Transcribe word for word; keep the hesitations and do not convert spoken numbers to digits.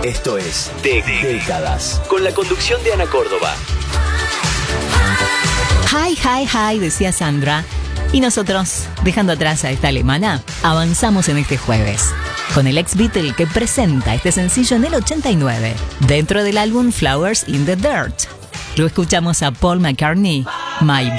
Esto es De Décadas, con la conducción de Ana Córdoba. Hi, hi, hi, decía Sandra. Y nosotros, dejando atrás a esta alemana, avanzamos en este jueves con el ex Beatle que presenta este sencillo en el ochenta y nueve, dentro del álbum Flowers in the Dirt. Lo escuchamos a Paul McCartney, My